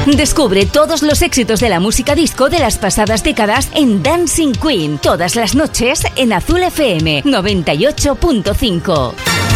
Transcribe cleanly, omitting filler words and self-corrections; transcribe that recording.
Descubre todos los éxitos de la música disco de las pasadas décadas en Dancing Queen, todas las noches en Azul FM 98.5.